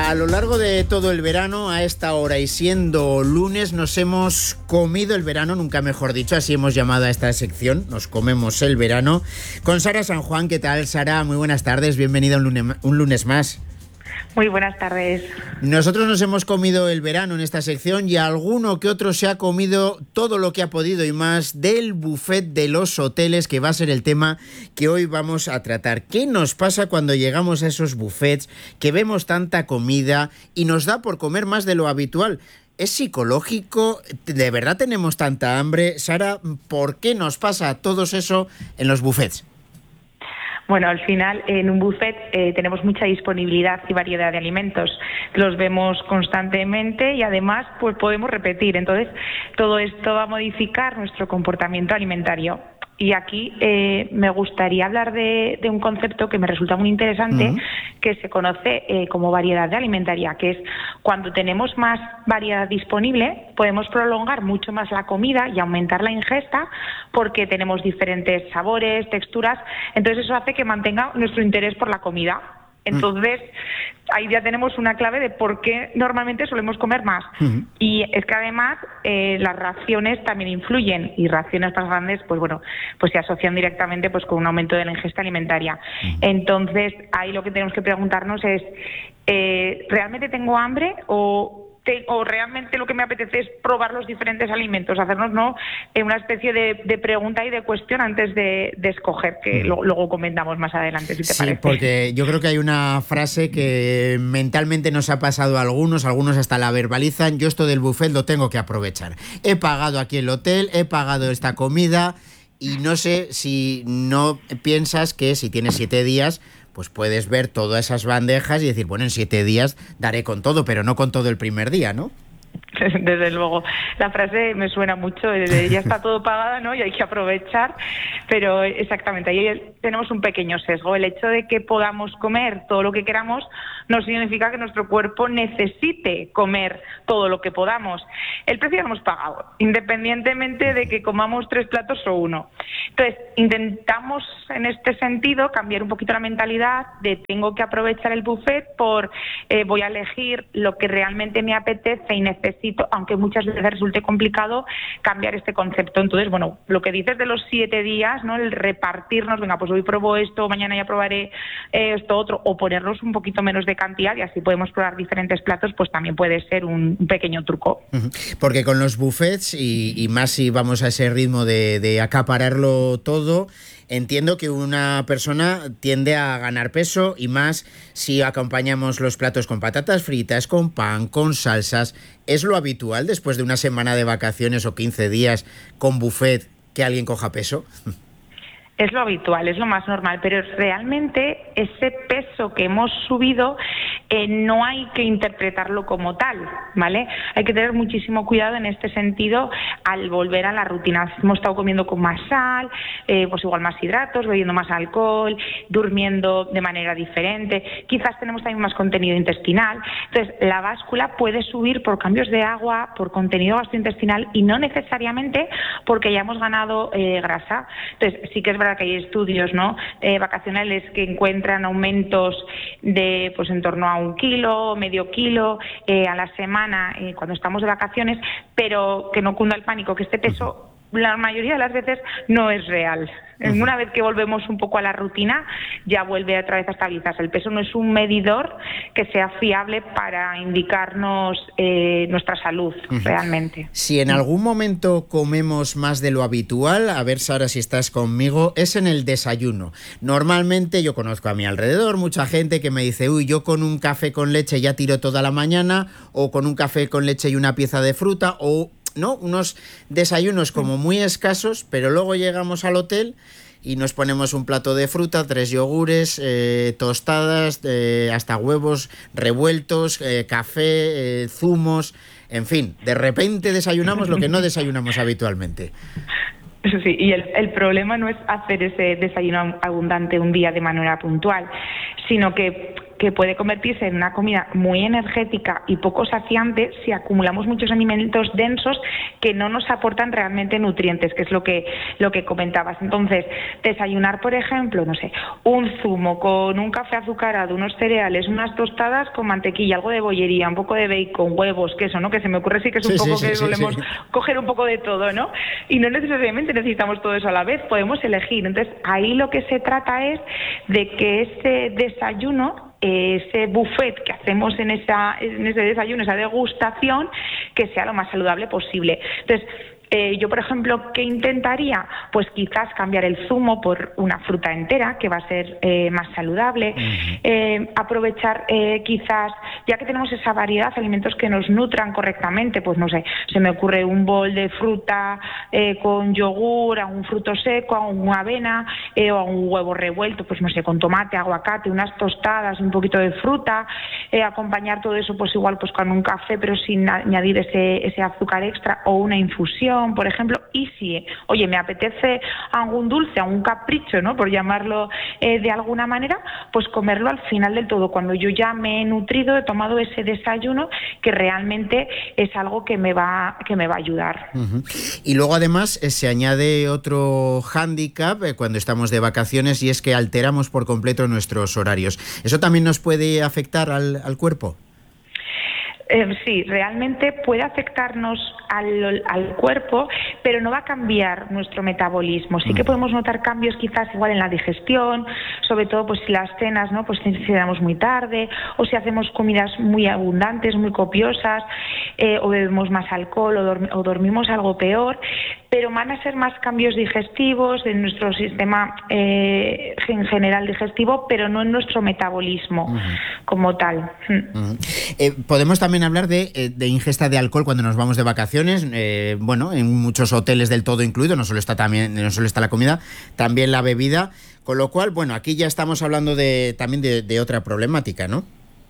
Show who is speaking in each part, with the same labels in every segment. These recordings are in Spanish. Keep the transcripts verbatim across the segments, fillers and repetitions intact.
Speaker 1: A lo largo de todo el verano, a esta hora y siendo lunes, nos hemos comido el verano, nunca mejor dicho, así hemos llamado a esta sección, nos comemos el verano, con Sara San Juan. ¿Qué tal, Sara? Muy buenas tardes, bienvenida un lunes, un lunes más.
Speaker 2: Muy buenas tardes.
Speaker 1: Nosotros nos hemos comido el verano en esta sección y alguno que otro se ha comido todo lo que ha podido y más del buffet de los hoteles, que va a ser el tema que hoy vamos a tratar. ¿Qué nos pasa cuando llegamos a esos buffets, que vemos tanta comida y nos da por comer más de lo habitual? ¿Es psicológico? ¿De verdad tenemos tanta hambre? Sara, ¿por qué nos pasa todo eso en los buffets?
Speaker 2: Bueno, al final en un buffet eh, tenemos mucha disponibilidad y variedad de alimentos. Los vemos constantemente y además pues podemos repetir. Entonces, todo esto va a modificar nuestro comportamiento alimentario. Y aquí eh, me gustaría hablar de, de un concepto que me resulta muy interesante, uh-huh. que se conoce eh, como variedad de alimentaria, que es cuando tenemos más variedad disponible, podemos prolongar mucho más la comida y aumentar la ingesta porque tenemos diferentes sabores, texturas, entonces eso hace que mantenga nuestro interés por la comida. Entonces, ahí ya tenemos una clave de por qué normalmente solemos comer más. Uh-huh. Y es que además eh, las raciones también influyen, y raciones más grandes, pues bueno, pues se asocian directamente pues con un aumento de la ingesta alimentaria. Uh-huh. Entonces, ahí lo que tenemos que preguntarnos es, eh, ¿realmente tengo hambre o...? o realmente lo que me apetece es probar los diferentes alimentos, hacernos no una especie de, de pregunta y de cuestión antes de, de escoger, que lo, luego comentamos más adelante, si te
Speaker 1: sí,
Speaker 2: parece.
Speaker 1: Porque yo creo que hay una frase que mentalmente nos ha pasado a algunos, algunos hasta la verbalizan: yo esto del buffet lo tengo que aprovechar. He pagado aquí el hotel, he pagado esta comida, y no sé si no piensas que si tienes siete días... pues puedes ver todas esas bandejas y decir, bueno, en siete días daré con todo, pero no con todo el primer día, ¿no?
Speaker 2: Desde luego, la frase me suena mucho, de ya está todo pagado, ¿no? Y hay que aprovechar, pero exactamente, ahí tenemos un pequeño sesgo. El hecho de que podamos comer todo lo que queramos no significa que nuestro cuerpo necesite comer todo lo que podamos. El precio lo hemos pagado, independientemente de que comamos tres platos o uno. Entonces, intentamos en este sentido cambiar un poquito la mentalidad de tengo que aprovechar el buffet por eh, voy a elegir lo que realmente me apetece y necesito, aunque muchas veces resulte complicado cambiar este concepto. Entonces, bueno, lo que dices de los siete días, ¿no? El repartirnos, venga, pues hoy pruebo esto, mañana ya probaré eh, esto otro, o ponernos un poquito menos de cantidad y así podemos probar diferentes platos, pues también puede ser un, un pequeño truco.
Speaker 1: Porque con los buffets, y, y más si vamos a ese ritmo de, de acapararlo todo, entiendo que una persona tiende a ganar peso, y más si acompañamos los platos con patatas fritas, con pan, con salsas. ¿Es lo habitual después de una semana de vacaciones o quince días con buffet que alguien coja peso?
Speaker 2: Es lo habitual, es lo más normal, pero realmente ese peso que hemos subido eh, no hay que interpretarlo como tal, ¿vale? Hay que tener muchísimo cuidado en este sentido al volver a la rutina. Hemos estado comiendo con más sal, eh, pues igual más hidratos, bebiendo más alcohol, durmiendo de manera diferente, quizás tenemos también más contenido intestinal. Entonces, la báscula puede subir por cambios de agua, por contenido gastrointestinal y no necesariamente porque ya hemos ganado eh, grasa. Entonces, sí que es verdad que hay estudios, ¿no? eh, vacacionales que encuentran aumentos de pues en torno a un kilo, medio kilo eh, a la semana eh, cuando estamos de vacaciones, pero que no cunda el pánico, que este peso la mayoría de las veces no es real. Uh-huh. Una vez que volvemos un poco a la rutina, ya vuelve otra vez a estabilizarse. El peso no es un medidor que sea fiable para indicarnos eh, nuestra salud, uh-huh. realmente.
Speaker 1: Si en algún momento comemos más de lo habitual, a ver, Sara, si estás conmigo, es en el desayuno. Normalmente yo conozco a mi alrededor mucha gente que me dice, uy, yo con un café con leche ya tiro toda la mañana, o con un café con leche y una pieza de fruta, o... ¿no? Unos desayunos como muy escasos, pero luego llegamos al hotel y nos ponemos un plato de fruta, tres yogures, eh, tostadas, eh, hasta huevos revueltos, eh, café, eh, zumos, en fin, de repente desayunamos lo que no desayunamos habitualmente.
Speaker 2: Sí, y el, el problema no es hacer ese desayuno abundante un día de manera puntual, sino que que puede convertirse en una comida muy energética y poco saciante si acumulamos muchos alimentos densos que no nos aportan realmente nutrientes, que es lo que, lo que comentabas. Entonces, desayunar, por ejemplo, no sé, un zumo con un café azucarado, unos cereales, unas tostadas con mantequilla, algo de bollería, un poco de bacon, huevos, queso, ¿no? Que se me ocurre sí que es un
Speaker 1: sí,
Speaker 2: poco
Speaker 1: sí,
Speaker 2: que
Speaker 1: sí,
Speaker 2: solemos
Speaker 1: sí.
Speaker 2: coger un poco de todo, ¿no? Y no necesariamente necesitamos todo eso a la vez, podemos elegir. Entonces, ahí lo que se trata es de que ese desayuno, ese buffet que hacemos en, esa, en ese desayuno, esa degustación, que sea lo más saludable posible. Entonces, Eh, yo, por ejemplo, ¿qué intentaría? Pues quizás cambiar el zumo por una fruta entera, que va a ser eh, más saludable. Uh-huh. eh, aprovechar eh, quizás, ya que tenemos esa variedad de alimentos que nos nutran correctamente, pues no sé, se me ocurre un bol de fruta eh, con yogur, a un fruto seco, a una avena eh, o a un huevo revuelto, pues no sé, con tomate, aguacate, unas tostadas, un poquito de fruta, eh, acompañar todo eso pues igual pues con un café, pero sin añadir ese, ese azúcar extra, o una infusión, por ejemplo. Y si, oye, me apetece algún dulce, algún capricho, ¿no?, por llamarlo eh, de alguna manera, pues comerlo al final del todo, cuando yo ya me he nutrido, he tomado ese desayuno, que realmente es algo que me va, que me va a ayudar.
Speaker 1: Uh-huh. Y luego además eh, se añade otro hándicap eh, cuando estamos de vacaciones, y es que alteramos por completo nuestros horarios. ¿Eso también nos puede afectar al, al cuerpo?
Speaker 2: Eh, sí, realmente puede afectarnos al, al cuerpo, pero no va a cambiar nuestro metabolismo. Sí que podemos notar cambios quizás igual en la digestión, sobre todo pues si las cenas, ¿no?, pues si cenamos muy tarde, o si hacemos comidas muy abundantes, muy copiosas, eh, o bebemos más alcohol, o, dorm- o dormimos algo peor, pero van a ser más cambios digestivos en nuestro sistema eh, en general digestivo, pero no en nuestro metabolismo uh-huh. como tal.
Speaker 1: Uh-huh. Eh, podemos también hablar de, de ingesta de alcohol cuando nos vamos de vacaciones. Eh, bueno, en muchos hoteles del todo incluido, no solo está también, no solo está la comida, también la bebida, con lo cual, bueno, aquí ya estamos hablando de también de, de otra problemática, ¿no?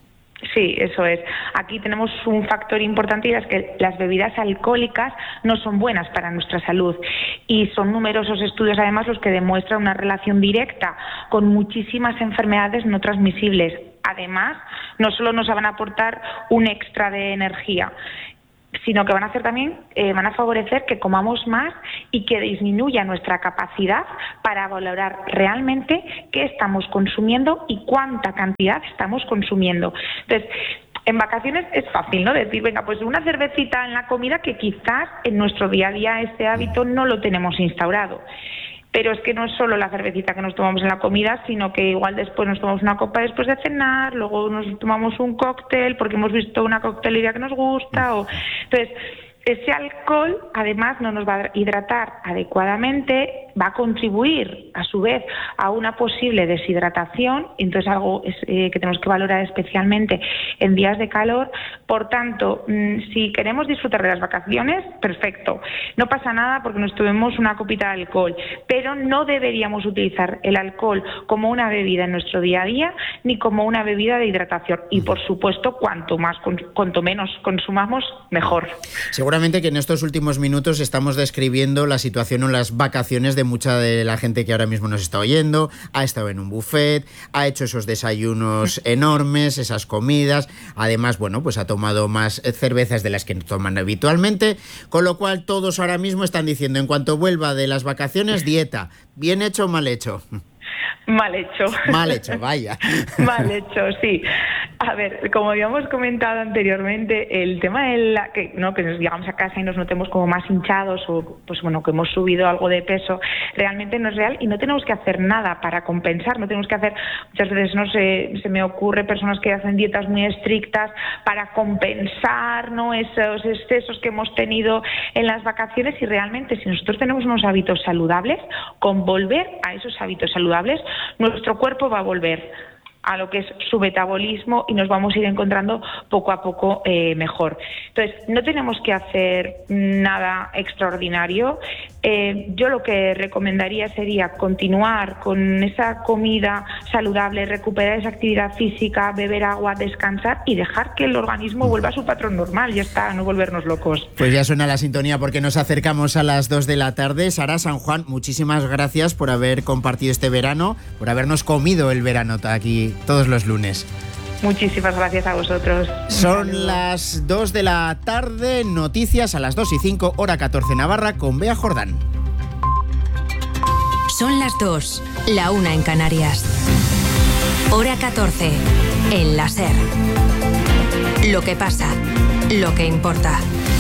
Speaker 2: Sí, eso es. Aquí tenemos un factor importante, y es que las bebidas alcohólicas no son buenas para nuestra salud, y son numerosos estudios además los que demuestran una relación directa con muchísimas enfermedades no transmisibles. Además, no solo nos van a aportar un extra de energía, sino que van a hacer también, eh, van a favorecer que comamos más y que disminuya nuestra capacidad para valorar realmente qué estamos consumiendo y cuánta cantidad estamos consumiendo. Entonces, en vacaciones es fácil, ¿no?, decir, venga, pues una cervecita en la comida, que quizás en nuestro día a día ese hábito no lo tenemos instaurado. Pero es que no es solo la cervecita que nos tomamos en la comida, sino que igual después nos tomamos una copa después de cenar, luego nos tomamos un cóctel porque hemos visto una coctelería que nos gusta. O... Entonces, ese alcohol además no nos va a hidratar adecuadamente, va a contribuir a su vez a una posible deshidratación, entonces algo es, eh, que tenemos que valorar especialmente en días de calor. Por tanto, mmm, si queremos disfrutar de las vacaciones, perfecto, no pasa nada porque nos tomemos una copita de alcohol, pero no deberíamos utilizar el alcohol como una bebida en nuestro día a día, ni como una bebida de hidratación, y por supuesto cuanto más, cuanto menos consumamos, mejor.
Speaker 1: Seguramente que en estos últimos minutos estamos describiendo la situación o las vacaciones de mucha de la gente que ahora mismo nos está oyendo. Ha estado en un buffet, ha hecho esos desayunos enormes, esas comidas, además, bueno, pues ha tomado más cervezas de las que toman habitualmente, con lo cual todos ahora mismo están diciendo, en cuanto vuelva de las vacaciones, dieta, ¿bien hecho o mal hecho?
Speaker 2: Mal hecho.
Speaker 1: Mal hecho, vaya.
Speaker 2: Mal hecho, sí. A ver, como habíamos comentado anteriormente, el tema de la, que, ¿no?, que nos llegamos a casa y nos notemos como más hinchados, o pues bueno, que hemos subido algo de peso, realmente no es real, y no tenemos que hacer nada para compensar. No tenemos que hacer, muchas veces no sé, se me ocurre personas que hacen dietas muy estrictas para compensar, ¿no?, esos excesos que hemos tenido en las vacaciones, y realmente si nosotros tenemos unos hábitos saludables, con volver a esos hábitos saludables, nuestro cuerpo va a volver a lo que es su metabolismo y nos vamos a ir encontrando poco a poco eh, mejor. Entonces, no tenemos que hacer nada extraordinario. Eh, yo lo que recomendaría sería continuar con esa comida saludable, recuperar esa actividad física, beber agua, descansar y dejar que el organismo vuelva a su patrón normal. Ya está, no volvernos locos.
Speaker 1: Pues ya suena la sintonía porque nos acercamos a las dos de la tarde. Sara San Juan, muchísimas gracias por haber compartido este verano, por habernos comido el verano aquí todos los lunes.
Speaker 2: Muchísimas gracias a vosotros.
Speaker 1: Son las dos de la tarde, noticias a las dos y cinco, hora catorce Navarra, con Bea Jordán.
Speaker 3: Son las dos, la una en Canarias. Hora catorce, en la SER. Lo que pasa, lo que importa.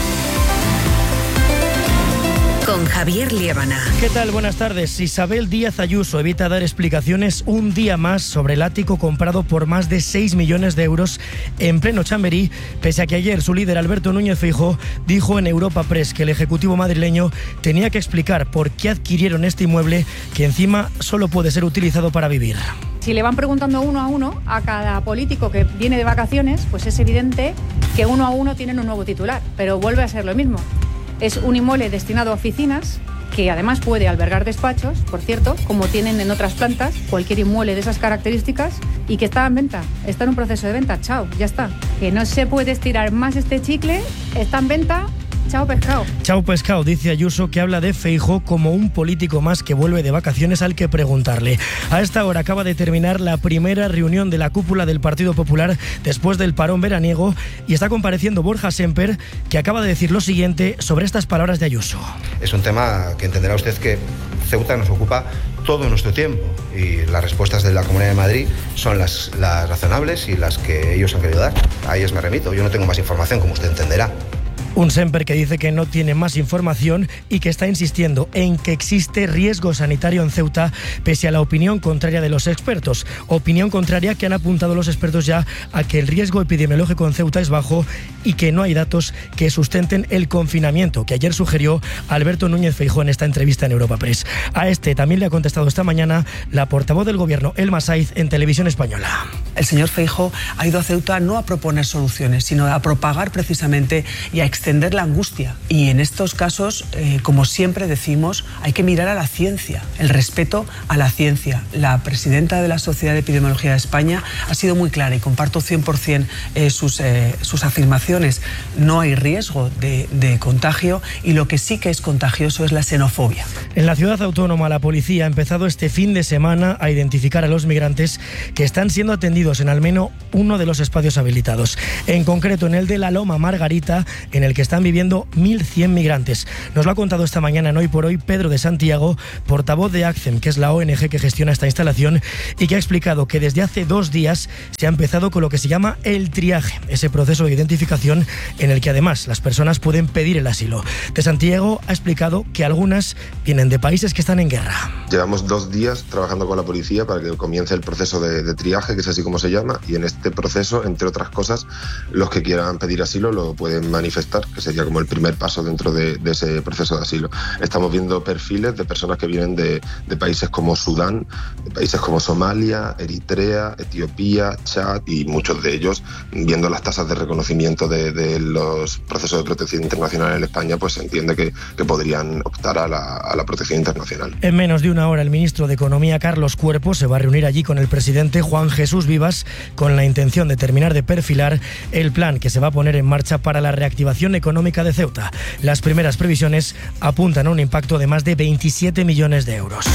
Speaker 3: Con Javier Liébana.
Speaker 4: ¿Qué tal? Buenas tardes. Isabel Díaz Ayuso evita dar explicaciones un día más sobre el ático comprado por más de seis millones de euros en pleno Chamberí, pese a que ayer su líder Alberto Núñez Feijóo dijo en Europa Press que el Ejecutivo madrileño tenía que explicar por qué adquirieron este inmueble, que encima solo puede ser utilizado para vivir.
Speaker 5: Si le van preguntando uno a uno a cada político que viene de vacaciones, pues es evidente que uno a uno tienen un nuevo titular, pero vuelve a ser lo mismo. Es un inmueble destinado a oficinas, que además puede albergar despachos, por cierto, como tienen en otras plantas, cualquier inmueble de esas características, y que está en venta, está en un proceso de venta, chao, ya está. Que no se puede estirar más este chicle, está en venta. Chao pescado.
Speaker 4: Chao pescado, dice Ayuso, que habla de Feijóo como un político más que vuelve de vacaciones al que preguntarle. A esta hora acaba de terminar la primera reunión de la cúpula del Partido Popular después del parón veraniego y está compareciendo Borja Semper, que acaba de decir lo siguiente sobre estas palabras de Ayuso.
Speaker 6: Es un tema que entenderá usted que Ceuta nos ocupa todo nuestro tiempo y las respuestas de la Comunidad de Madrid son las, las razonables y las que ellos han querido dar. A ellos me remito, yo no tengo más información, como usted entenderá.
Speaker 4: Un Semper que dice que no tiene más información y que está insistiendo en que existe riesgo sanitario en Ceuta, pese a la opinión contraria de los expertos. Opinión contraria que han apuntado los expertos ya a que el riesgo epidemiológico en Ceuta es bajo y que no hay datos que sustenten el confinamiento, que ayer sugirió Alberto Núñez Feijóo en esta entrevista en Europa Press. A este también le ha contestado esta mañana la portavoz del Gobierno, Elma Saiz, en Televisión Española.
Speaker 7: El señor Feijóo ha ido a Ceuta no a proponer soluciones, sino a propagar precisamente y a extender la angustia. Y en estos casos, eh, como siempre decimos, hay que mirar a la ciencia, el respeto a la ciencia. La presidenta de la Sociedad de Epidemiología de España ha sido muy clara y comparto cien por ciento eh, sus, eh, sus afirmaciones. No hay riesgo de, de contagio y lo que sí que es contagioso es la xenofobia.
Speaker 4: En la ciudad autónoma, la policía ha empezado este fin de semana a identificar a los migrantes que están siendo atendidos en al menos uno de los espacios habilitados. En concreto, en el de la Loma Margarita, en el que están viviendo mil cien migrantes. Nos lo ha contado esta mañana en Hoy por Hoy Pedro de Santiago, portavoz de ACCEM, que es la O N G que gestiona esta instalación, y que ha explicado que desde hace dos días se ha empezado con lo que se llama el triaje, ese proceso de identificación en el que además las personas pueden pedir el asilo. De Santiago ha explicado que algunas vienen de países que están en guerra.
Speaker 8: Llevamos dos días trabajando con la policía para que comience el proceso de, de triaje, que es así como se llama, y en este proceso, entre otras cosas, los que quieran pedir asilo lo pueden manifestar, que sería como el primer paso dentro de, de ese proceso de asilo. Estamos viendo perfiles de personas que vienen de, de países como Sudán, de países como Somalia, Eritrea, Etiopía, Chad, y muchos de ellos, viendo las tasas de reconocimiento de, de los procesos de protección internacional en España, pues se entiende que, que podrían optar a la, a la protección internacional.
Speaker 4: En menos de una hora, el ministro de Economía, Carlos Cuerpo, se va a reunir allí con el presidente Juan Jesús Vivas con la intención de terminar de perfilar el plan que se va a poner en marcha para la reactivación económica de Ceuta. Las primeras previsiones apuntan a un impacto de más de veintisiete millones de euros.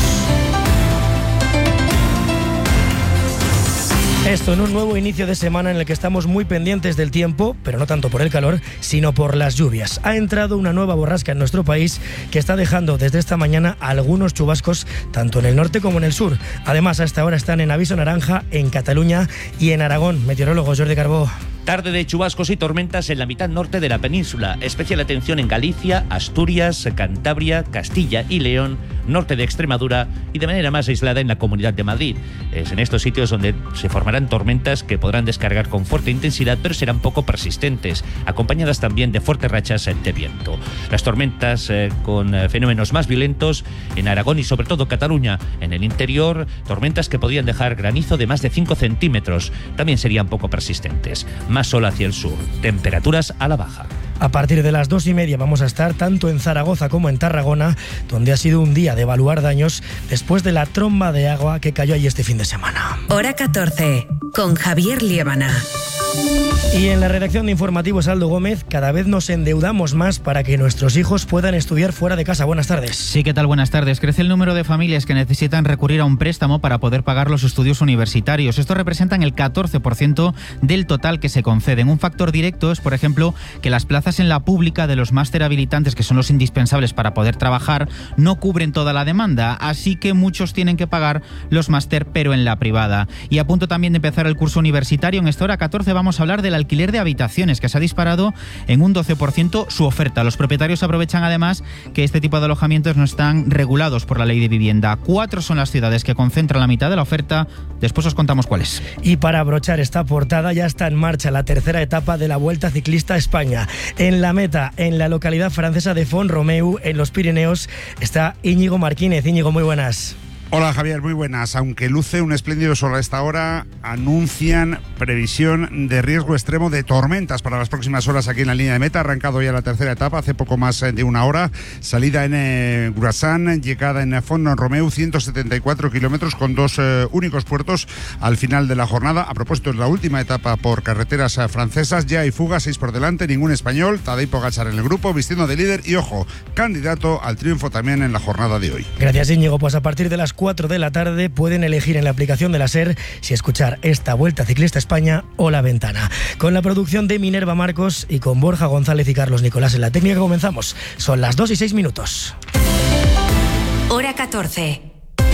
Speaker 4: Esto en un nuevo inicio de semana en el que estamos muy pendientes del tiempo, pero no tanto por el calor, sino por las lluvias. Ha entrado una nueva borrasca en nuestro país que está dejando desde esta mañana algunos chubascos tanto en el norte como en el sur. Además, a esta hora están en aviso naranja en Cataluña y en Aragón. Meteorólogo Jordi Carbó.
Speaker 9: Tarde de chubascos y tormentas en la mitad norte de la península. Especial atención en Galicia, Asturias, Cantabria, Castilla y León, norte de Extremadura y de manera más aislada en la Comunidad de Madrid. Es en estos sitios donde se formarán tormentas que podrán descargar con fuerte intensidad, pero serán poco persistentes, acompañadas también de fuertes rachas de viento. Las tormentas eh, con eh, fenómenos más violentos en Aragón y sobre todo Cataluña. En el interior, tormentas que podrían dejar granizo de más de cinco centímetros. También serían poco persistentes. Más sol hacia el sur, temperaturas a la baja.
Speaker 4: A partir de las dos y media vamos a estar tanto en Zaragoza como en Tarragona, donde ha sido un día de evaluar daños después de la tromba de agua que cayó allí este fin de semana.
Speaker 3: Hora catorce, con Javier Liébana.
Speaker 4: Y en la redacción de Informativos, Aldo Gómez, cada vez nos endeudamos más para que nuestros hijos puedan estudiar fuera de casa. Buenas tardes.
Speaker 10: Sí, ¿qué tal? Buenas tardes. Crece el número de familias que necesitan recurrir a un préstamo para poder pagar los estudios universitarios. Esto representa el catorce por ciento del total que se conceden. Un factor directo es, por ejemplo, que las plazas en la pública de los máster habilitantes, que son los indispensables para poder trabajar, no cubren toda la demanda, así que muchos tienen que pagar los máster, pero en la privada. Y a punto también de empezar el curso universitario, en esta hora catorce vamos a hablar del alquiler de habitaciones, que se ha disparado en un doce por ciento su oferta. Los propietarios aprovechan además que este tipo de alojamientos no están regulados por la ley de vivienda. Cuatro son las ciudades que concentran la mitad de la oferta. Después os contamos cuáles.
Speaker 4: Y para abrochar esta portada, ya está en marcha la tercera etapa de la Vuelta Ciclista a España. En la meta, en la localidad francesa de Font-Romeu, en los Pirineos, está Íñigo Marquínez. Íñigo, muy buenas.
Speaker 11: Hola Javier, muy buenas. Aunque luce un espléndido sol a esta hora, anuncian previsión de riesgo extremo de tormentas para las próximas horas aquí en la línea de meta. Ha arrancado ya la tercera etapa hace poco más de una hora. Salida en eh, Grassan, llegada en Font-Romeu, ciento setenta y cuatro kilómetros con dos eh, únicos puertos al final de la jornada. A propósito, es la última etapa por carreteras eh, francesas. Ya hay fuga, seis por delante, ningún español. Tadej Pogačar en el grupo, vistiendo de líder y, ojo, candidato al triunfo también en la jornada de hoy.
Speaker 4: Gracias, Íñigo. Pues a partir de las cuatro de la tarde pueden elegir en la aplicación de la SER si escuchar esta Vuelta Ciclista a España o La Ventana. Con la producción de Minerva Marcos y con Borja González y Carlos Nicolás en la técnica comenzamos. Son las dos y seis minutos.
Speaker 3: Hora catorce.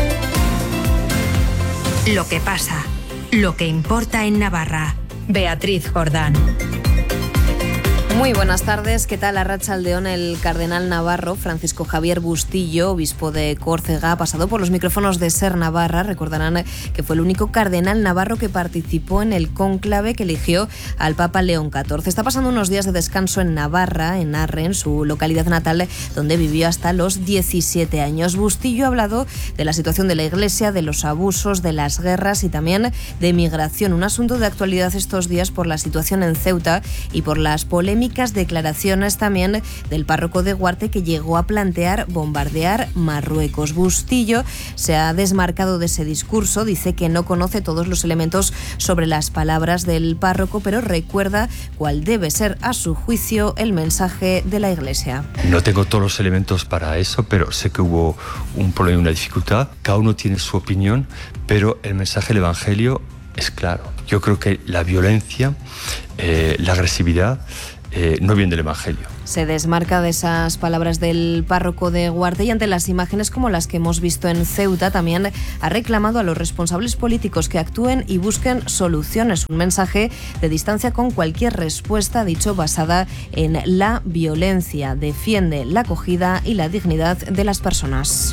Speaker 3: Lo que pasa, lo que importa en Navarra. Beatriz Jordán.
Speaker 12: Muy buenas tardes, ¿qué tal? Arratsaldeón. El cardenal navarro Francisco Javier Bustillo, obispo de Córcega, ha pasado por los micrófonos de SER Navarra. Recordarán que fue el único cardenal navarro que participó en el cónclave que eligió al Papa León catorce. Está pasando unos días de descanso en Navarra, en Arren, su localidad natal, donde vivió hasta los diecisiete años. Bustillo ha hablado de la situación de la Iglesia, de los abusos, de las guerras y también de migración. Un asunto de actualidad estos días por la situación en Ceuta y por las polémicas declaraciones también del párroco de Guarte, que llegó a plantear bombardear Marruecos. Bustillo se ha desmarcado de ese discurso, dice que no conoce todos los elementos sobre las palabras del párroco, pero recuerda cuál debe ser, a su juicio, el mensaje de la Iglesia.
Speaker 13: No tengo todos los elementos para eso, pero sé que hubo un problema, una dificultad. Cada uno tiene su opinión, pero el mensaje del Evangelio es claro. Yo creo que la violencia, eh, la agresividad, Eh, no viene del Evangelio.
Speaker 12: Se desmarca de esas palabras del párroco de Guarte y ante las imágenes como las que hemos visto en Ceuta también ha reclamado a los responsables políticos que actúen y busquen soluciones. Un mensaje de distancia con cualquier respuesta, dicho, basada en la violencia. Defiende la acogida y la dignidad de las personas.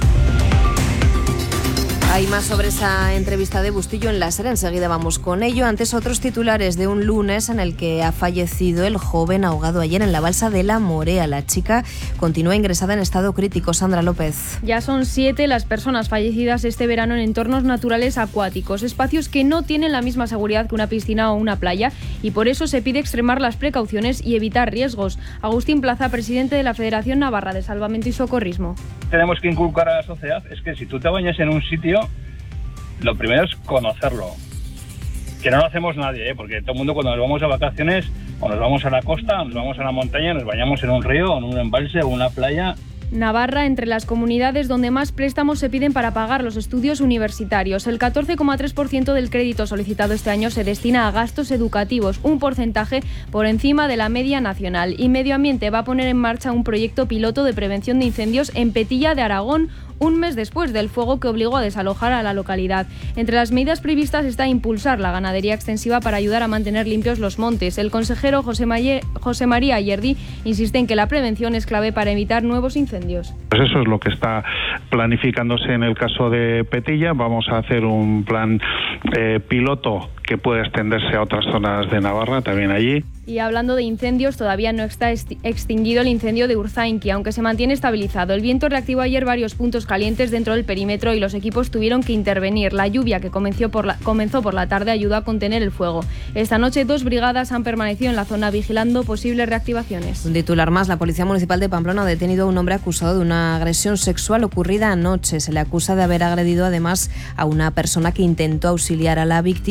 Speaker 12: Hay más sobre esa entrevista de Bustillo en la SER, enseguida vamos con ello. Antes, otros titulares de un lunes en el que ha fallecido el joven ahogado ayer en la balsa de La Morea. La chica continúa ingresada en estado crítico. Sandra López.
Speaker 14: Ya son siete las personas fallecidas este verano en entornos naturales acuáticos, espacios que no tienen la misma seguridad que una piscina o una playa, y por eso se pide extremar las precauciones y evitar riesgos. Agustín Plaza, presidente de la Federación Navarra de Salvamento y Socorrismo.
Speaker 15: Tenemos que inculcar a la sociedad es que si tú te bañas en un sitio, lo primero es conocerlo, que no lo hacemos nadie, ¿eh? Porque todo el mundo, cuando nos vamos a vacaciones o nos vamos a la costa, o nos vamos a la montaña, nos bañamos en un río o en un embalse o una playa.
Speaker 14: Navarra, entre las comunidades donde más préstamos se piden para pagar los estudios universitarios. El catorce coma tres por ciento del crédito solicitado este año se destina a gastos educativos, un porcentaje por encima de la media nacional. Y Medio Ambiente va a poner en marcha un proyecto piloto de prevención de incendios en Petilla de Aragón, un mes después del fuego que obligó a desalojar a la localidad. Entre las medidas previstas está impulsar la ganadería extensiva para ayudar a mantener limpios los montes. El consejero José, Maye, José María Ayerdi insiste en que la prevención es clave para evitar nuevos incendios.
Speaker 16: Pues eso es lo que está planificándose en el caso de Petilla. Vamos a hacer un plan eh, piloto que puede extenderse a otras zonas de Navarra, también allí.
Speaker 14: Y hablando de incendios, todavía no está extinguido el incendio de Urzainqui, aunque se mantiene estabilizado. El viento reactivó ayer varios puntos calientes dentro del perímetro y los equipos tuvieron que intervenir. La lluvia que comenzó por la, comenzó por la tarde ayudó a contener el fuego. Esta noche dos brigadas han permanecido en la zona vigilando posibles reactivaciones.
Speaker 12: Un titular más. La Policía Municipal de Pamplona ha detenido a un hombre acusado de una agresión sexual ocurrida anoche. Se le acusa de haber agredido además a una persona que intentó auxiliar a la víctima y a un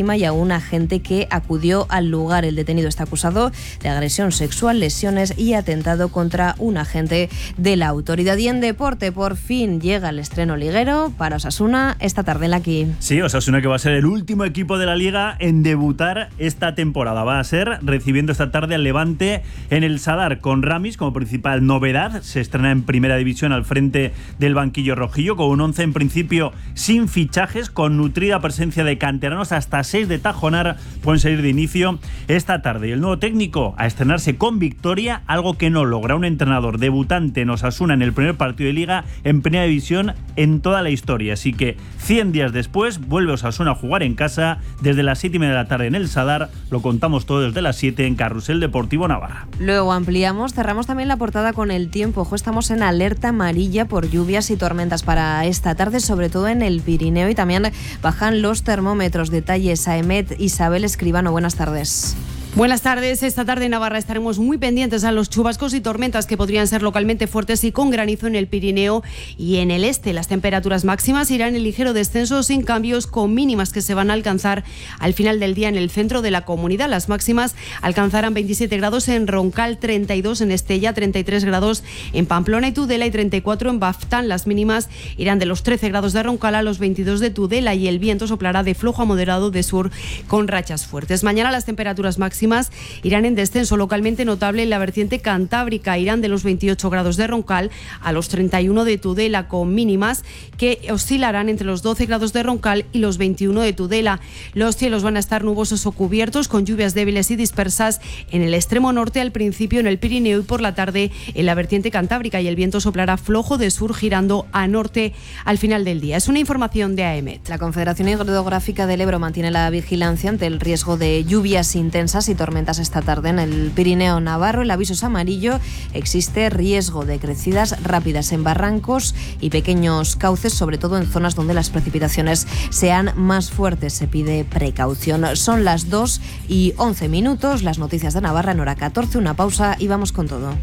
Speaker 12: un agente que acudió al lugar. El detenido está acusado de agresión sexual, lesiones y atentado contra un agente de la autoridad. Y en deporte, por fin llega el estreno liguero para Osasuna esta tarde en la Aquí.
Speaker 17: Sí, Osasuna, que va a ser el último equipo de la Liga en debutar esta temporada. Va a ser recibiendo esta tarde al Levante en el Sadar, con Ramis como principal novedad. Se estrena en Primera División al frente del banquillo rojillo, con un once en principio sin fichajes, con nutrida presencia de canteranos. Hasta seis de Tajonar pueden salir de inicio esta tarde. Y el nuevo técnico a estrenarse con victoria, algo que no logra un entrenador debutante en Osasuna en el primer partido de Liga en Primera División en toda la historia. Así que cien días después vuelve Osasuna a jugar en casa desde las siete y media de la tarde en el Sadar. Lo contamos todo desde las siete en Carrusel Deportivo Navarra.
Speaker 12: Luego ampliamos, cerramos también la portada con el tiempo. Ojo, estamos en alerta amarilla por lluvias y tormentas para esta tarde, sobre todo en el Pirineo, y también bajan los termómetros. Detalles a Emet Isabel Escribano. Buenas tardes.
Speaker 18: Buenas tardes. Esta tarde en Navarra estaremos muy pendientes a los chubascos y tormentas que podrían ser localmente fuertes y con granizo en el Pirineo y en el este. Las temperaturas máximas irán en ligero descenso sin cambios, con mínimas que se van a alcanzar al final del día en el centro de la comunidad. Las máximas alcanzarán veintisiete grados en Roncal, treinta y dos en Estella, treinta y tres grados en Pamplona y Tudela y treinta y cuatro en Baftán. Las mínimas irán de los trece grados de Roncal a los veintidós de Tudela y el viento soplará de flojo a moderado de sur con rachas fuertes. Mañana las temperaturas máximas irán en descenso localmente notable en la vertiente cantábrica. Irán de los veintiocho grados de Roncal a los treinta y uno de Tudela, con mínimas que oscilarán entre los doce grados de Roncal y los veintiuno de Tudela. Los cielos van a estar nubosos o cubiertos, con lluvias débiles y dispersas en el extremo norte al principio, en el Pirineo y por la tarde en la vertiente cantábrica, y el viento soplará flojo de sur girando a norte al final del día. Es una información de AEMET.
Speaker 12: La Confederación Hidrográfica del Ebro mantiene la vigilancia ante el riesgo de lluvias intensas y tormentas esta tarde en el Pirineo navarro. El aviso es amarillo. Existe riesgo de crecidas rápidas en barrancos y pequeños cauces, sobre todo en zonas donde las precipitaciones sean más fuertes. Se pide precaución. Son las dos y once minutos. Las noticias de Navarra en hora catorce. Una pausa y vamos con todo.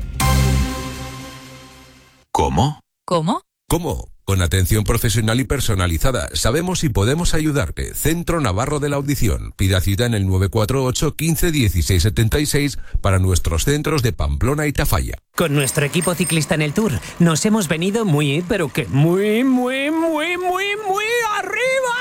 Speaker 19: ¿Cómo?
Speaker 12: ¿Cómo?
Speaker 19: ¿Cómo? Con atención profesional y personalizada. Sabemos y podemos ayudarte. Centro Navarro de la Audición. Pida cita en el nueve cuatro ocho, quince, dieciséis setenta y seis para nuestros centros de Pamplona y Tafalla.
Speaker 20: Con nuestro equipo ciclista en el Tour nos hemos venido muy, pero que muy, muy, muy, muy, muy arriba.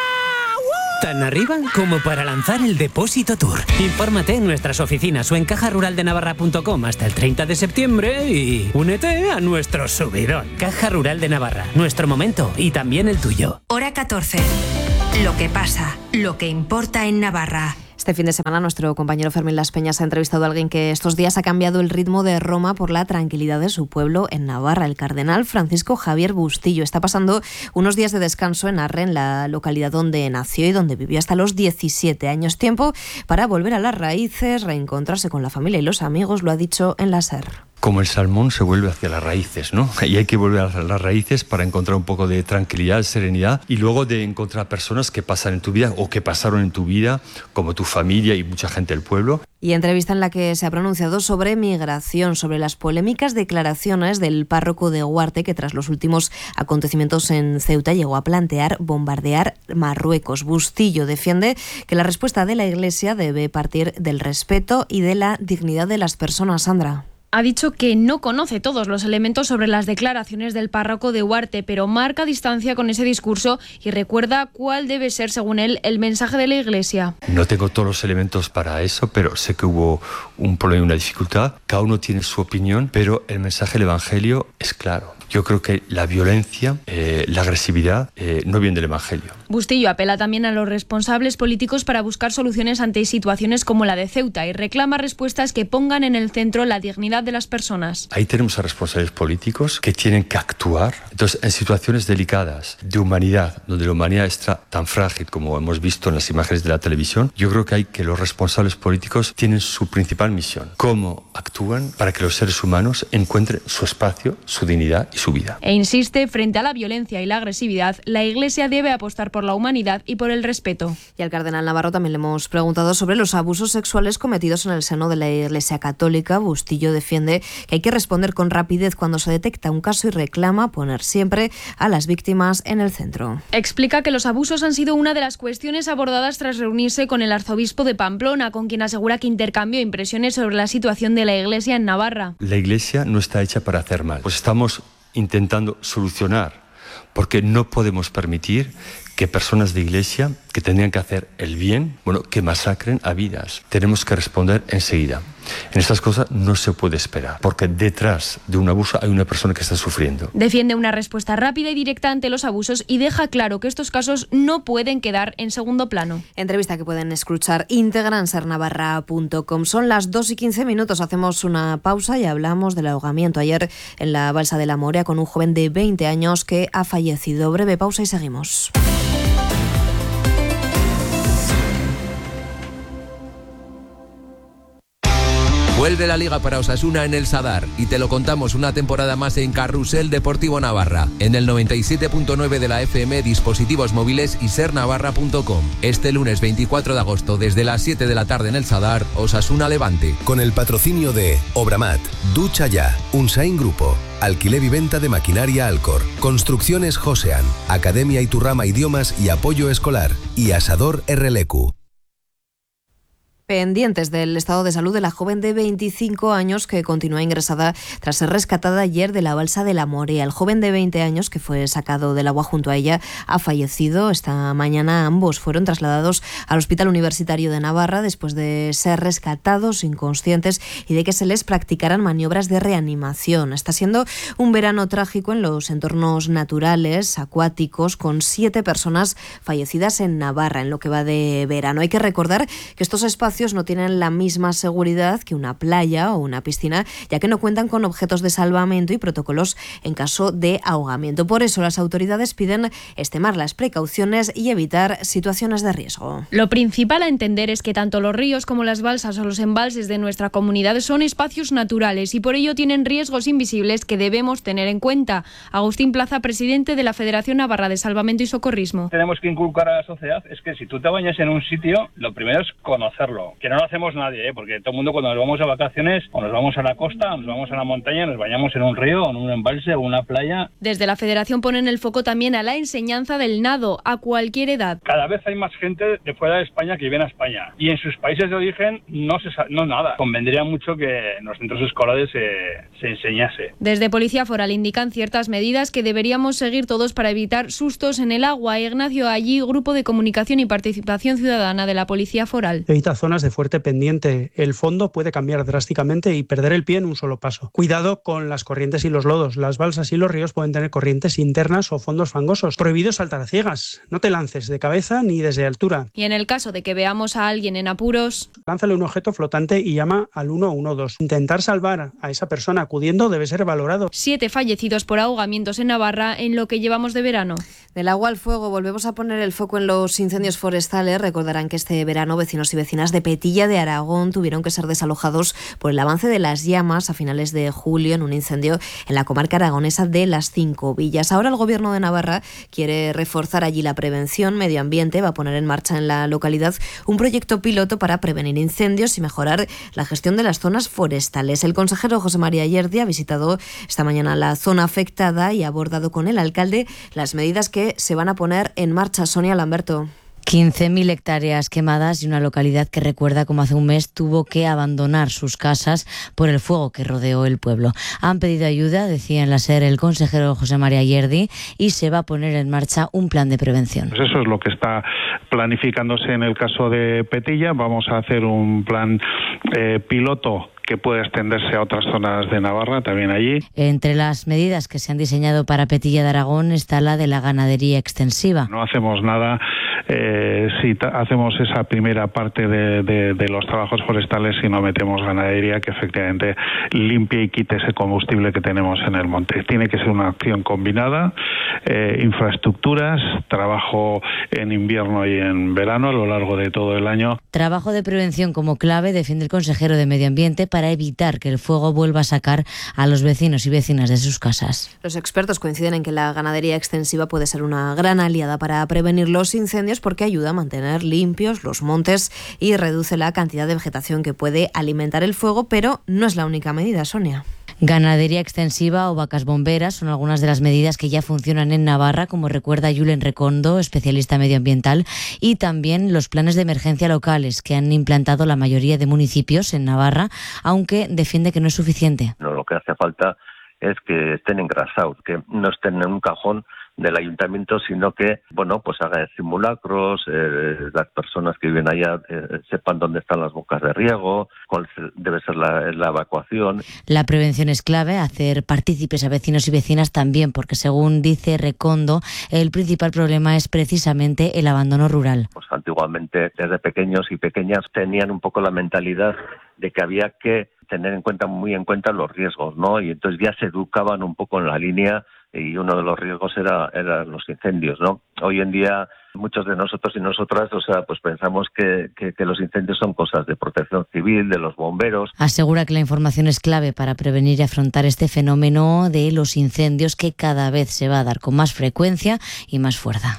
Speaker 20: Tan arriba como para lanzar el Depósito Tour. Infórmate en nuestras oficinas o en caja rural de navarra punto com hasta el treinta de septiembre y únete a nuestro subidón. Caja Rural de Navarra, nuestro momento y también el tuyo.
Speaker 3: Hora catorce. Lo que pasa, lo que importa en Navarra.
Speaker 12: Este fin de semana nuestro compañero Fermín Las Peñas ha entrevistado a alguien que estos días ha cambiado el ritmo de Roma por la tranquilidad de su pueblo en Navarra. El cardenal Francisco Javier Bustillo está pasando unos días de descanso en Arre, en la localidad donde nació y donde vivió hasta los diecisiete años. Tiempo para volver a las raíces, reencontrarse con la familia y los amigos, lo ha dicho en la SER.
Speaker 13: Como el salmón se vuelve hacia las raíces, ¿no? Y hay que volver a las raíces para encontrar un poco de tranquilidad, serenidad, y luego de encontrar personas que pasan en tu vida o que pasaron en tu vida, como tu familia y mucha gente del pueblo.
Speaker 12: Y entrevista en la que se ha pronunciado sobre migración, sobre las polémicas declaraciones del párroco de Huarte, que tras los últimos acontecimientos en Ceuta llegó a plantear bombardear Marruecos. Bustillo defiende que la respuesta de la Iglesia debe partir del respeto y de la dignidad de las personas. Sandra.
Speaker 14: Ha dicho que no conoce todos los elementos sobre las declaraciones del párroco de Huarte, pero marca distancia con ese discurso y recuerda cuál debe ser, según él, el mensaje de la Iglesia.
Speaker 13: No tengo todos los elementos para eso, pero sé que hubo un problema y una dificultad. Cada uno tiene su opinión, pero el mensaje del Evangelio es claro. Yo creo que la violencia, eh, la agresividad, eh, no viene del Evangelio.
Speaker 14: Bustillo apela también a los responsables políticos para buscar soluciones ante situaciones como la de Ceuta y reclama respuestas que pongan en el centro la dignidad de las personas.
Speaker 13: Ahí tenemos a responsables políticos que tienen que actuar. Entonces, en situaciones delicadas de humanidad, donde la humanidad está tan frágil como hemos visto en las imágenes de la televisión, yo creo que hay que los responsables políticos tienen su principal misión. Cómo actúan para que los seres humanos encuentren su espacio, su dignidad y su vida.
Speaker 14: E insiste, frente a la violencia y la agresividad, la Iglesia debe apostar por la humanidad y por el respeto.
Speaker 12: Y al cardenal Navarro también le hemos preguntado sobre los abusos sexuales cometidos en el seno de la Iglesia Católica. Bustillo defiende que hay que responder con rapidez cuando se detecta un caso y reclama poner siempre a las víctimas en el centro.
Speaker 14: Explica que los abusos han sido una de las cuestiones abordadas tras reunirse con el arzobispo de Pamplona, con quien asegura que intercambió impresiones sobre la situación de la Iglesia en Navarra.
Speaker 13: La Iglesia no está hecha para hacer mal. Pues estamos intentando solucionar, porque no podemos permitir que personas de Iglesia que tendrían que hacer el bien, bueno, que masacren a vidas. Tenemos que responder enseguida. En estas cosas no se puede esperar, porque detrás de un abuso hay una persona que está sufriendo.
Speaker 14: Defiende una respuesta rápida y directa ante los abusos y deja claro que estos casos no pueden quedar en segundo plano.
Speaker 12: Entrevista que pueden escuchar íntegra en ser navarra punto com. Son las dos y quince minutos, hacemos una pausa y hablamos del ahogamiento ayer en la balsa de la Morea con un joven de veinte años que ha fallecido. Breve pausa y seguimos.
Speaker 19: Vuelve la Liga para Osasuna en el Sadar y te lo contamos una temporada más en Carrusel Deportivo Navarra, en el noventa y siete punto nueve de la F M, dispositivos móviles y ser navarra punto com. Este lunes veinticuatro de agosto desde las siete de la tarde en el Sadar, Osasuna Levante.
Speaker 21: Con el patrocinio de Obramat, Ducha Ya, Unsain Grupo, Alquiler y Venta de Maquinaria Alcor, Construcciones Josean, Academia Iturrama Idiomas y Apoyo Escolar y Asador R L Q.
Speaker 12: Pendientes del estado de salud de la joven de veinticinco años que continúa ingresada tras ser rescatada ayer de la balsa de la Morea. El joven de veinte años que fue sacado del agua junto a ella ha fallecido. Esta mañana ambos fueron trasladados al Hospital Universitario de Navarra después de ser rescatados inconscientes y de que se les practicaran maniobras de reanimación. Está siendo un verano trágico en los entornos naturales, acuáticos, con siete personas fallecidas en Navarra en lo que va de verano. Hay que recordar que estos espacios no tienen la misma seguridad que una playa o una piscina, ya que no cuentan con objetos de salvamento y protocolos en caso de ahogamiento. Por eso las autoridades piden extremar las precauciones y evitar situaciones de riesgo.
Speaker 14: Lo principal a entender es que tanto los ríos como las balsas o los embalses de nuestra comunidad son espacios naturales y por ello tienen riesgos invisibles que debemos tener en cuenta. Agustín Plaza, presidente de la Federación Navarra de Salvamento y Socorrismo.
Speaker 15: Tenemos que inculcar a la sociedad es que si tú te bañas en un sitio, lo primero es conocerlo. Que no lo hacemos nadie, ¿eh? Porque todo el mundo cuando nos vamos a vacaciones o nos vamos a la costa, o nos vamos a la montaña, nos bañamos en un río, en un embalse o una playa.
Speaker 14: Desde la Federación ponen el foco también a la enseñanza del nado a cualquier edad.
Speaker 15: Cada vez hay más gente de fuera de España que viene a España y en sus países de origen no se no nada. Convendría mucho que en los centros escolares se, se enseñase.
Speaker 14: Desde Policía Foral indican ciertas medidas que deberíamos seguir todos para evitar sustos en el agua. Ignacio Allí, Grupo de Comunicación y Participación Ciudadana de la Policía Foral.
Speaker 22: Evita zonas de fuerte pendiente. El fondo puede cambiar drásticamente y perder el pie en un solo paso. Cuidado con las corrientes y los lodos. Las balsas y los ríos pueden tener corrientes internas o fondos fangosos. Prohibido saltar a ciegas. No te lances de cabeza ni desde altura.
Speaker 14: Y en el caso de que veamos a alguien en apuros,
Speaker 22: lánzale un objeto flotante y llama al uno uno dos. Intentar salvar a esa persona acudiendo debe ser valorado.
Speaker 14: Siete fallecidos por ahogamientos en Navarra en lo que llevamos de verano.
Speaker 12: Del agua al fuego, volvemos a poner el foco en los incendios forestales. Recordarán que este verano vecinos y vecinas de Petilla de Aragón tuvieron que ser desalojados por el avance de las llamas a finales de julio en un incendio en la comarca aragonesa de Las Cinco Villas. Ahora el Gobierno de Navarra quiere reforzar allí la prevención. Medio Ambiente va a poner en marcha en la localidad un proyecto piloto para prevenir incendios y mejorar la gestión de las zonas forestales. El consejero José María Yerdi ha visitado esta mañana la zona afectada y ha abordado con el alcalde las medidas que se van a poner en marcha. Sonia Lamberto.
Speaker 23: quince mil hectáreas quemadas y una localidad que recuerda cómo hace un mes tuvo que abandonar sus casas por el fuego que rodeó el pueblo. Han pedido ayuda, decía en la SER el consejero José María Yerdi, y se va a poner en marcha un plan de prevención.
Speaker 16: Pues eso es lo que está planificándose en el caso de Petilla. Vamos a hacer un plan eh, piloto que puede extenderse a otras zonas de Navarra, también allí.
Speaker 23: Entre las medidas que se han diseñado para Petilla de Aragón está la de la ganadería extensiva.
Speaker 16: No hacemos nada eh, si hacemos esa primera parte de, de, de los trabajos forestales y no metemos ganadería que efectivamente limpie y quite ese combustible que tenemos en el monte. Tiene que ser una acción combinada, eh, infraestructuras, trabajo en invierno y en verano a lo largo de todo el año.
Speaker 23: Trabajo de prevención como clave, defiende el consejero de Medio Ambiente, para evitar que el fuego vuelva a sacar a los vecinos y vecinas de sus casas.
Speaker 12: Los expertos coinciden en que la ganadería extensiva puede ser una gran aliada para prevenir los incendios porque ayuda a mantener limpios los montes y reduce la cantidad de vegetación que puede alimentar el fuego, pero no es la única medida, Sonia.
Speaker 23: Ganadería extensiva o vacas bomberas son algunas de las medidas que ya funcionan en Navarra, como recuerda Julen Recondo, especialista medioambiental, y también los planes de emergencia locales que han implantado la mayoría de municipios en Navarra, aunque defiende que no es suficiente.
Speaker 1: No, lo que hace falta es que estén engrasados, que no estén en un cajón del ayuntamiento, sino que, bueno, pues hagan simulacros, eh, las personas que viven allá eh, sepan dónde están las bocas de riego, cuál debe ser la, la evacuación.
Speaker 23: La prevención es clave, hacer partícipes a vecinos y vecinas también, porque según dice Recondo, el principal problema es precisamente el abandono rural.
Speaker 1: Pues antiguamente, desde pequeños y pequeñas, tenían un poco la mentalidad de que había que tener en cuenta, muy en cuenta los riesgos, ¿no? Y entonces ya se educaban un poco en la línea, y uno de los riesgos era eran los incendios, ¿no? Hoy en día muchos de nosotros y nosotras, o sea, pues pensamos que, que, que los incendios son cosas de protección civil, de los bomberos.
Speaker 23: Asegura que la información es clave para prevenir y afrontar este fenómeno de los incendios que cada vez se va a dar con más frecuencia y más fuerza.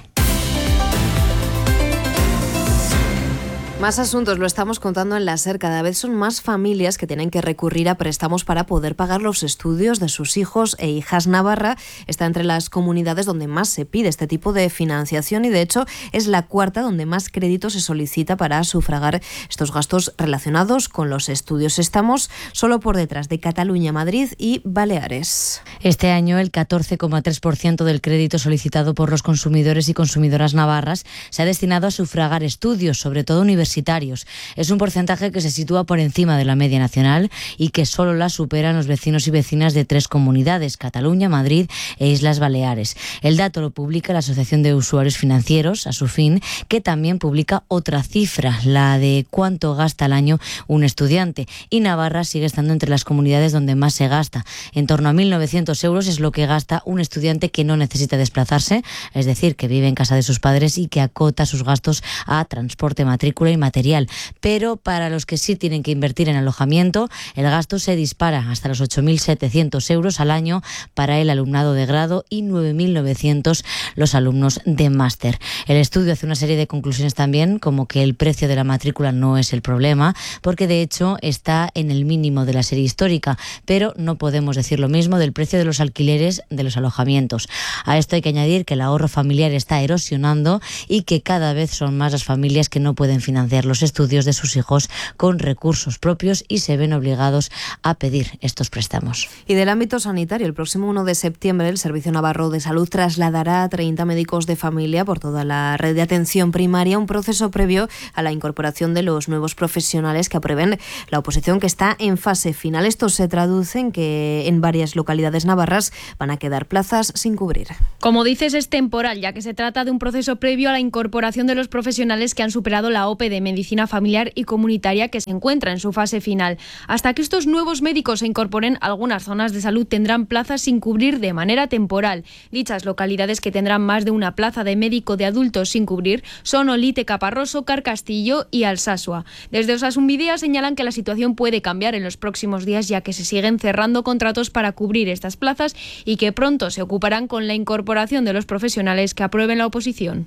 Speaker 12: Más asuntos, lo estamos contando en la SER. Cada vez son más familias que tienen que recurrir a préstamos para poder pagar los estudios de sus hijos e hijas. Navarra está entre las comunidades donde más se pide este tipo de financiación y, de hecho, es la cuarta donde más crédito se solicita para sufragar estos gastos relacionados con los estudios. Estamos solo por detrás de Cataluña, Madrid y Baleares.
Speaker 23: Este año, el catorce coma tres por ciento del crédito solicitado por los consumidores y consumidoras navarras se ha destinado a sufragar estudios, sobre todo universitarios. Es un porcentaje que se sitúa por encima de la media nacional y que solo la superan los vecinos y vecinas de tres comunidades, Cataluña, Madrid e Islas Baleares. El dato lo publica la Asociación de Usuarios Financieros, ASUFIN, que también publica otra cifra, la de cuánto gasta al año un estudiante. Y Navarra sigue estando entre las comunidades donde más se gasta. En torno a mil novecientos euros es lo que gasta un estudiante que no necesita desplazarse, es decir, que vive en casa de sus padres y que acota sus gastos a transporte, matrícula y material. Pero para los que sí tienen que invertir en alojamiento, el gasto se dispara hasta los ocho mil setecientos euros al año para el alumnado de grado y nueve mil novecientos los alumnos de máster. El estudio hace una serie de conclusiones también, como que el precio de la matrícula no es el problema, porque de hecho está en el mínimo de la serie histórica, pero no podemos decir lo mismo del precio de los alquileres de los alojamientos. A esto hay que añadir que el ahorro familiar está erosionando y que cada vez son más las familias que no pueden financiar los estudios de sus hijos con recursos propios y se ven obligados a pedir estos préstamos.
Speaker 12: Y del ámbito sanitario, el próximo uno de septiembre el Servicio Navarro de Salud trasladará a treinta médicos de familia por toda la red de atención primaria, un proceso previo a la incorporación de los nuevos profesionales que aprueben la oposición, que está en fase final. Esto se traduce en que en varias localidades navarras van a quedar plazas sin cubrir.
Speaker 14: Como dices, es temporal, ya que se trata de un proceso previo a la incorporación de los profesionales que han superado la O P E de Medicina Familiar y Comunitaria, que se encuentra en su fase final. Hasta que estos nuevos médicos se incorporen, algunas zonas de salud tendrán plazas sin cubrir de manera temporal. Dichas localidades, que tendrán más de una plaza de médico de adultos sin cubrir, son Olite, Caparroso, Carcastillo y Alsasua. Desde Osasun Bidea señalan que la situación puede cambiar en los próximos días, ya que se siguen cerrando contratos para cubrir estas plazas y que pronto se ocuparán con la incorporación de los profesionales que aprueben la oposición.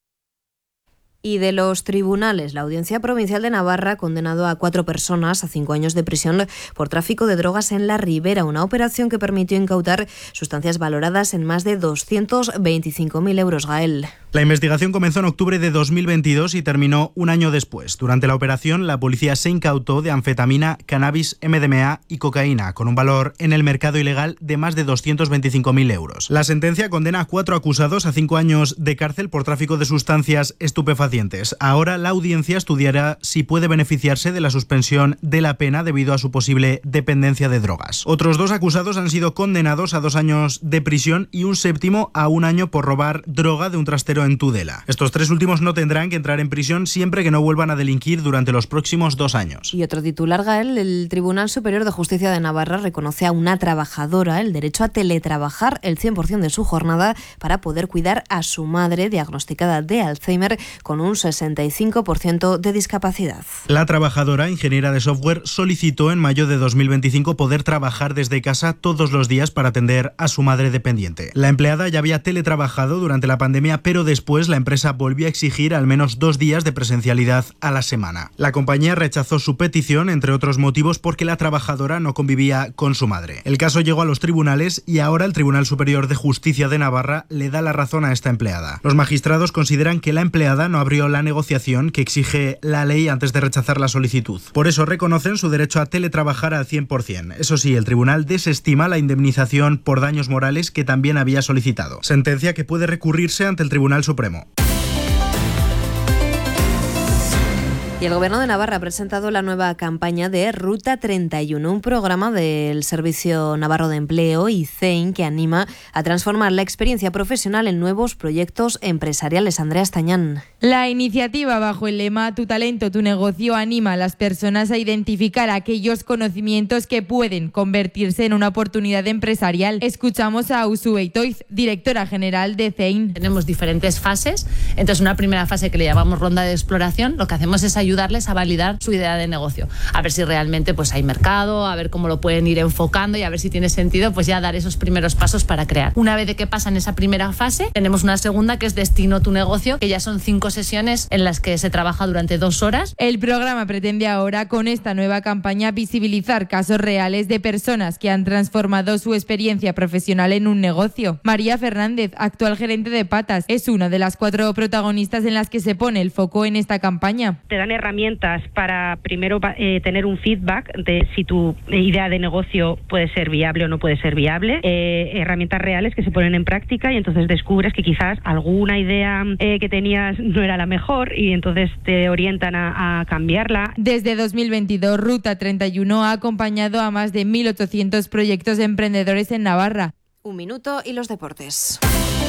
Speaker 12: Y de los tribunales, la Audiencia Provincial de Navarra ha condenado a cuatro personas a cinco años de prisión por tráfico de drogas en La Ribera, una operación que permitió incautar sustancias valoradas en más de doscientos veinticinco mil euros. Gael.
Speaker 2: La investigación comenzó en octubre de dos mil veintidós y terminó un año después. Durante la operación, la policía se incautó de anfetamina, cannabis, M D M A y cocaína, con un valor en el mercado ilegal de más de doscientos veinticinco mil euros. La sentencia condena a cuatro acusados a cinco años de cárcel por tráfico de sustancias estupefacientes pacientes. Ahora la audiencia estudiará si puede beneficiarse de la suspensión de la pena debido a su posible dependencia de drogas. Otros dos acusados han sido condenados a dos años de prisión y un séptimo a un año por robar droga de un trastero en Tudela. Estos tres últimos no tendrán que entrar en prisión siempre que no vuelvan a delinquir durante los próximos dos años.
Speaker 12: Y otro titular, Gael, el Tribunal Superior de Justicia de Navarra reconoce a una trabajadora el derecho a teletrabajar el cien por ciento de su jornada para poder cuidar a su madre diagnosticada de Alzheimer con un sesenta y cinco por ciento de discapacidad.
Speaker 2: La trabajadora, ingeniera de software, solicitó en mayo de dos mil veinticinco poder trabajar desde casa todos los días para atender a su madre dependiente. La empleada ya había teletrabajado durante la pandemia, pero después la empresa volvió a exigir al menos dos días de presencialidad a la semana. La compañía rechazó su petición, entre otros motivos, porque la trabajadora no convivía con su madre. El caso llegó a los tribunales y ahora el Tribunal Superior de Justicia de Navarra le da la razón a esta empleada. Los magistrados consideran que la empleada no abrió la negociación que exige la ley antes de rechazar la solicitud. Por eso reconocen su derecho a teletrabajar al cien por ciento. Eso sí, el tribunal desestima la indemnización por daños morales que también había solicitado. Sentencia que puede recurrirse ante el Tribunal Supremo.
Speaker 12: Y el Gobierno de Navarra ha presentado la nueva campaña de Ruta treinta y uno, un programa del Servicio Navarro de Empleo y C E I N que anima a transformar la experiencia profesional en nuevos proyectos empresariales. Andrea Estañán.
Speaker 5: La iniciativa, bajo el lema Tu talento, tu negocio, anima a las personas a identificar aquellos conocimientos que pueden convertirse en una oportunidad empresarial. Escuchamos a Usue Itoiz, directora general de C E I N.
Speaker 6: Tenemos diferentes fases. Entonces, una primera fase que le llamamos ronda de exploración, lo que hacemos es ayudar ayudarles a validar su idea de negocio, a ver si realmente pues hay mercado, a ver cómo lo pueden ir enfocando y a ver si tiene sentido pues ya dar esos primeros pasos para crear. Una vez de que pasan esa primera fase, tenemos una segunda que es Destino tu negocio, que ya son cinco sesiones en las que se trabaja durante dos horas.
Speaker 5: El programa pretende ahora, con esta nueva campaña, visibilizar casos reales de personas que han transformado su experiencia profesional en un negocio. María Fernández, actual gerente de Patas, es una de las cuatro protagonistas en las que se pone el foco en esta campaña.
Speaker 7: Te dan herramientas para primero eh, tener un feedback de si tu idea de negocio puede ser viable o no puede ser viable, eh, herramientas reales que se ponen en práctica y entonces descubres que quizás alguna idea eh, que tenías no era la mejor y entonces te orientan a, a cambiarla.
Speaker 5: Desde dos mil veintidós, Ruta treinta y uno ha acompañado a más de mil ochocientos proyectos emprendedores en Navarra.
Speaker 12: Un minuto y los deportes.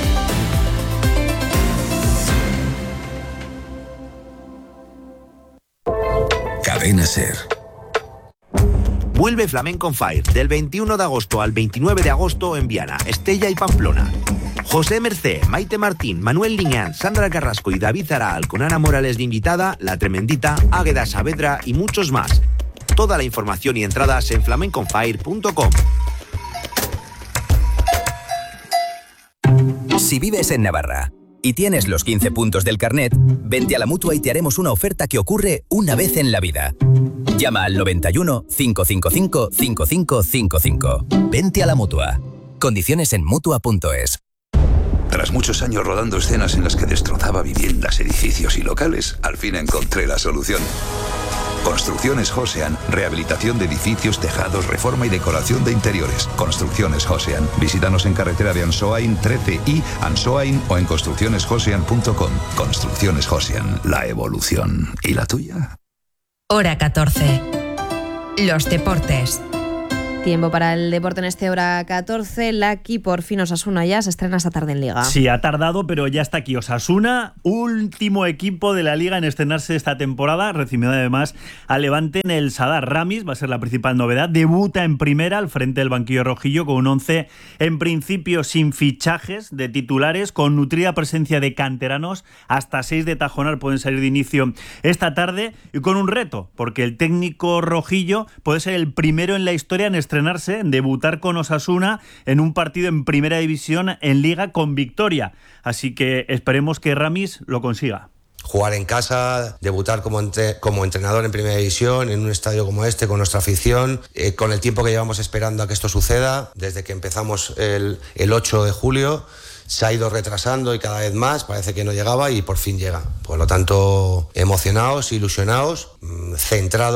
Speaker 24: Cadena Ser. Vuelve Flamenco on Fire del veintiuno de agosto al veintinueve de agosto en Viana, Estella y Pamplona. José Mercé, Maite Martín, Manuel Liñán, Sandra Carrasco y David Zaraal con Ana Morales de invitada, La Tremendita, Águeda Saavedra y muchos más. Toda la información y entradas en flamenconfire punto com.
Speaker 25: Si vives en Navarra y tienes los quince puntos del carnet, vente a la Mutua y te haremos una oferta que ocurre una vez en la vida. Llama al noventa y uno, cinco cinco cinco, cinco cinco cinco cinco. Vente a la Mutua. Condiciones en mutua punto es.
Speaker 26: Tras muchos años rodando escenas en las que destrozaba viviendas, edificios y locales, al fin encontré la solución. Construcciones Josean, rehabilitación de edificios, tejados, reforma y decoración de interiores. Construcciones Josean. Visítanos en carretera de Ansoain trece y Ansoain o en construcciones josean punto com. Construcciones Josean, la evolución. ¿Y la tuya?
Speaker 3: Hora catorce. Los deportes.
Speaker 12: Tiempo para el deporte en este Hora catorce. Lucky, por fin Osasuna ya se estrena esta tarde en Liga.
Speaker 17: Sí, ha tardado, pero ya está aquí Osasuna, último equipo de la Liga en estrenarse esta temporada, recibiendo además al Levante en el Sadar. Ramis va a ser la principal novedad, debuta en primera al frente del banquillo rojillo con un once en principio sin fichajes de titulares, con nutrida presencia de canteranos, hasta seis de Tajonar pueden salir de inicio esta tarde y con un reto, porque el técnico rojillo puede ser el primero en la historia en estrenarse, en debutar con Osasuna en un partido en primera división en Liga con victoria. Así que esperemos que Ramis lo consiga.
Speaker 27: Jugar en casa, debutar como, entre, como entrenador en primera división, en un estadio como este, con nuestra afición, eh, con el tiempo que llevamos esperando a que esto suceda, desde que empezamos el, el ocho de julio, se ha ido retrasando y cada vez más, parece que no llegaba y por fin llega. Por lo tanto, emocionados, ilusionados, centrados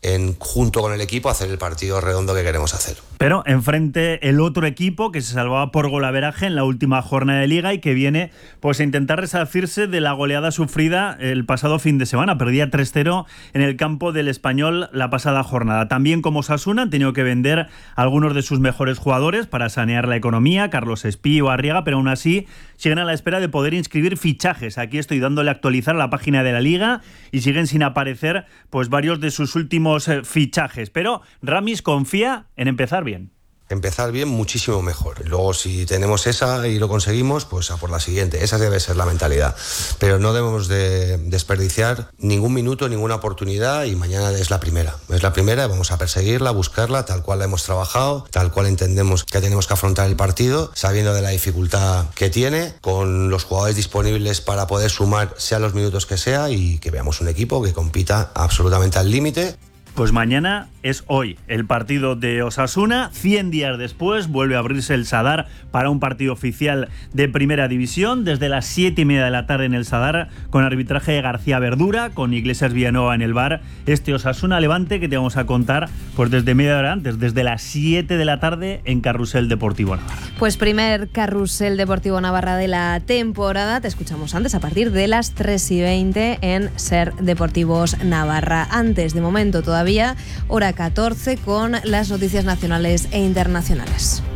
Speaker 27: en, junto con el equipo, hacer el partido redondo que queremos hacer.
Speaker 17: Pero enfrente el otro equipo que se salvaba por golaveraje en la última jornada de Liga y que viene pues a intentar resarcirse de la goleada sufrida el pasado fin de semana. Perdía tres cero en el campo del Español la pasada jornada. También como Osasuna han tenido que vender a algunos de sus mejores jugadores para sanear la economía, Carlos Espí o Arriaga, pero aún así siguen a la espera de poder inscribir fichajes. Aquí estoy dándole a actualizar la página de la Liga y siguen sin aparecer pues varios de sus últimos eh, fichajes. Pero Ramis confía en empezar bien.
Speaker 27: Empezar bien, muchísimo mejor. Luego, si tenemos esa y lo conseguimos, pues a por la siguiente. Esa debe ser la mentalidad. Pero no debemos de desperdiciar ningún minuto, ninguna oportunidad, y mañana es la primera. Es la primera, vamos a perseguirla, buscarla, tal cual la hemos trabajado, tal cual entendemos que tenemos que afrontar el partido, sabiendo de la dificultad que tiene, con los jugadores disponibles para poder sumar, sea los minutos que sea, y que veamos un equipo que compita absolutamente al límite.
Speaker 17: Pues mañana es hoy el partido de Osasuna. cien días después vuelve a abrirse el Sadar para un partido oficial de Primera División desde las siete y media de la tarde en el Sadar, con arbitraje de García Verdura, con Iglesias Villanueva en el V A R. Este Osasuna Levante que te vamos a contar pues desde media hora antes, desde las siete de la tarde en Carrusel Deportivo Navarra.
Speaker 12: Pues primer Carrusel Deportivo Navarra de la temporada. Te escuchamos antes a partir de las tres y veinte en Ser Deportivos Navarra. Antes, de momento todavía, hora catorce con las noticias nacionales e internacionales.